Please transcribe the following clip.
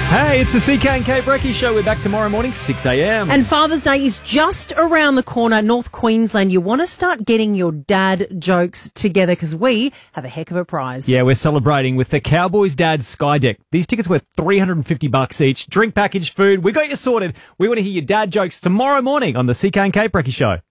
Hey, it's the CK and Kate Brecky Show. We're back tomorrow morning, 6 a.m. And Father's Day is just around the corner, North Queensland. You want to start getting your dad jokes together because we have a heck of a prize. Yeah, we're celebrating with the Cowboys Dad Sky Deck. These tickets worth $350 each. Drink, package, food. We got you sorted. We want to hear your dad jokes tomorrow morning on the CK and Kate Brecky Show.